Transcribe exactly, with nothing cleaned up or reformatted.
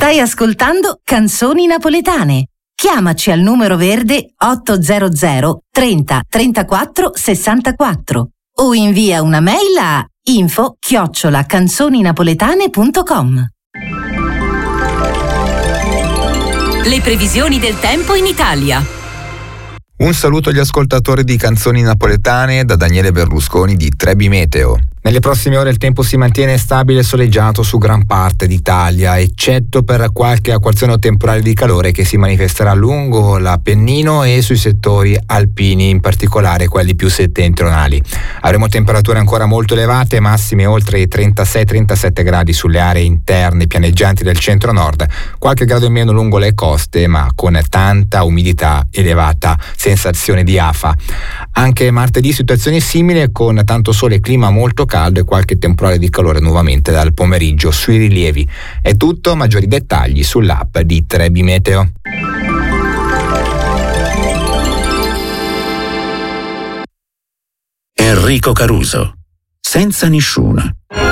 Stai ascoltando Canzoni Napoletane. Chiamaci al numero verde ottocento trenta trentaquattro sessantaquattro o invia una mail a info chiocciola canzoninapoletane punto com. Le previsioni del tempo in Italia. Un saluto agli ascoltatori di Canzoni Napoletane da Daniele Berlusconi di Trebi Meteo. Nelle prossime ore il tempo si mantiene stabile e soleggiato su gran parte d'Italia, eccetto per qualche acquazzone o temporale di calore che si manifesterà lungo l'Appennino e sui settori alpini, in particolare quelli più settentrionali. Avremo temperature ancora molto elevate, massime oltre i trentasei trentasette gradi sulle aree interne pianeggianti del centro-nord, qualche grado in meno lungo le coste, ma con tanta umidità, elevata sensazione di afa. Anche martedì situazione simile, con tanto sole e clima molto caldo e qualche temporale di calore nuovamente dal pomeriggio sui rilievi. È tutto, maggiori dettagli sull'app di Trebi Meteo. Enrico Caruso, senza nessuno.